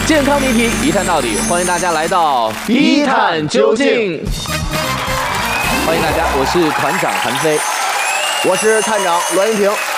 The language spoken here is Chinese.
健康谜题一探到底，欢迎大家来到一探究竟。欢迎大家，我是团长韩飞， 我是探长栾云平。